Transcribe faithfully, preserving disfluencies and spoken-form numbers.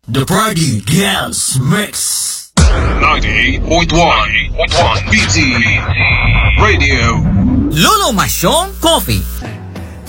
The Party Dance Mix. ninety-eight point one B T Radio. Lolo Masyong Coffee.